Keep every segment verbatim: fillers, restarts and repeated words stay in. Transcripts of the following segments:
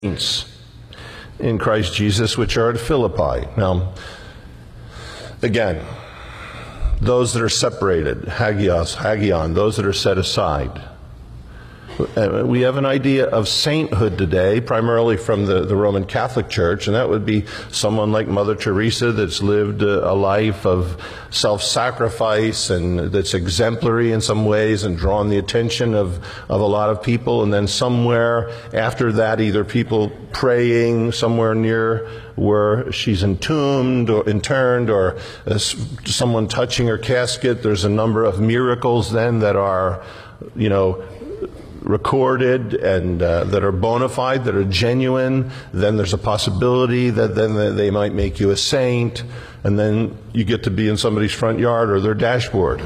in Christ Jesus, which are at Philippi. Now, again, those that are separated, hagios, hagion, those that are set aside. Uh, we have an idea of sainthood today, primarily from the, the Roman Catholic Church, and that would be someone like Mother Teresa that's lived a, a life of self-sacrifice and that's exemplary in some ways and drawn the attention of, of a lot of people. And then somewhere after that, either people praying somewhere near where she's entombed or interned, or uh, someone touching her casket. There's a number of miracles then that are, you know, recorded and uh, that are bona fide, that are genuine. Then there's a possibility that then they might make you a saint, and then you get to be in somebody's front yard or their dashboard.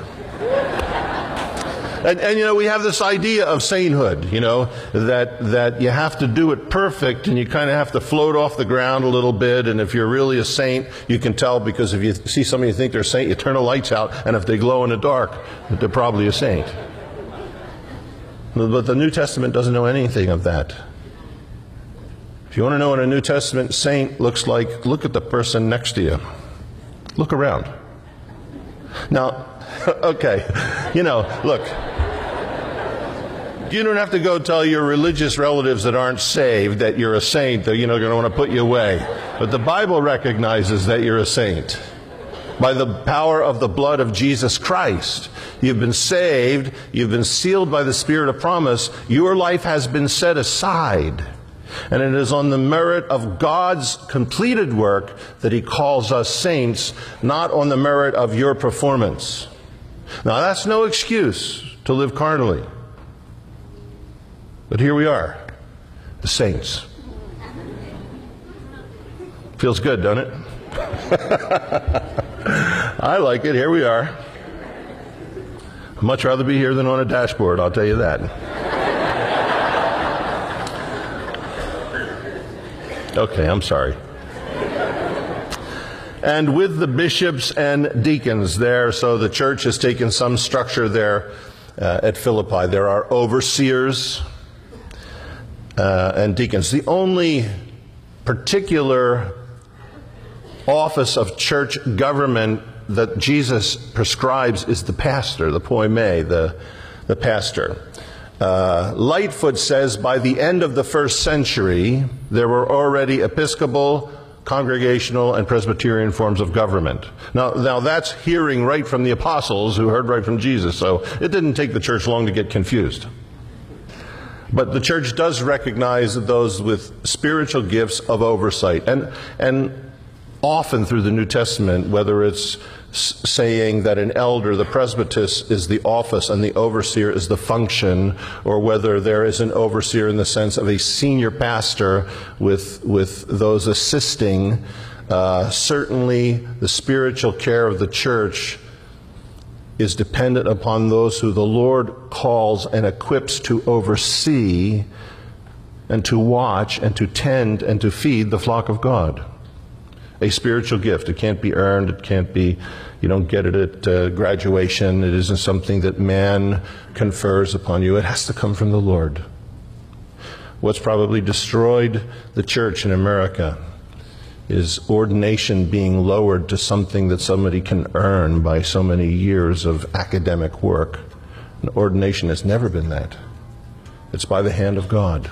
And, and, you know, we have this idea of sainthood, you know, that, that you have to do it perfect and you kind of have to float off the ground a little bit. And if you're really a saint, you can tell, because if you see somebody you think they're a saint, you turn the lights out, and if they glow in the dark, they're probably a saint. But the New Testament doesn't know anything of that. If you want to know what a New Testament saint looks like, look at the person next to you. Look around. Now, okay, you know, look, you don't have to go tell your religious relatives that aren't saved that you're a saint. They're, you know, going to want to put you away. But the Bible recognizes that you're a saint. By the power of the blood of Jesus Christ, you've been saved, you've been sealed by the Spirit of promise, your life has been set aside. And it is on the merit of God's completed work that He calls us saints, not on the merit of your performance. Now, that's no excuse to live carnally. But here we are, the saints. Feels good, doesn't it? I like it. Here we are. I'd much rather be here than on a dashboard, I'll tell you that. Okay, I'm sorry. And with the bishops and deacons there, so the church has taken some structure there uh, at Philippi. There are overseers uh, and deacons. The only particular office of church government that Jesus prescribes is the pastor, the poime, the, the pastor. Uh, Lightfoot says by the end of the first century, there were already Episcopal, Congregational, and Presbyterian forms of government. Now, now that's hearing right from the apostles who heard right from Jesus, so it didn't take the church long to get confused. But the church does recognize those with spiritual gifts of oversight. And, and often through the New Testament, whether it's saying that an elder, the presbytus, is the office and the overseer is the function, or whether there is an overseer in the sense of a senior pastor with, with those assisting, uh, certainly the spiritual care of the church is dependent upon those who the Lord calls and equips to oversee and to watch and to tend and to feed the flock of God. A spiritual gift. It can't be earned. It can't be, you don't get it at uh, graduation. It isn't something that man confers upon you. It has to come from the Lord. What's probably destroyed the church in America is ordination being lowered to something that somebody can earn by so many years of academic work. And ordination has never been that. It's by the hand of God.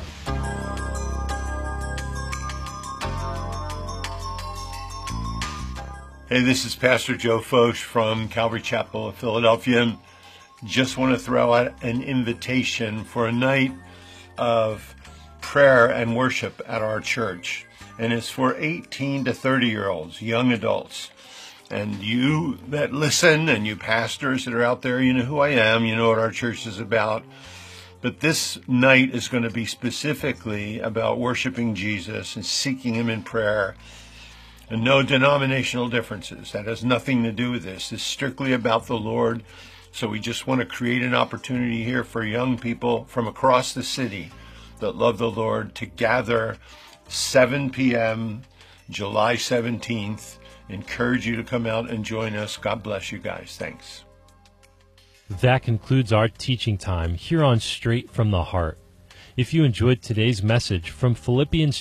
Hey, this is Pastor Joe Focht from Calvary Chapel of Philadelphia. Just want to throw out an invitation for a night of prayer and worship at our church. And it's for eighteen to thirty year olds, young adults. And you that listen, and you pastors that are out there, you know who I am, you know what our church is about. But this night is going to be specifically about worshiping Jesus and seeking Him in prayer. And no denominational differences. That has nothing to do with this. It's strictly about the Lord. So we just want to create an opportunity here for young people from across the city that love the Lord to gather seven p.m. July seventeenth. Encourage you to come out and join us. God bless you guys. Thanks. That concludes our teaching time here on Straight from the Heart. If you enjoyed today's message from Philippians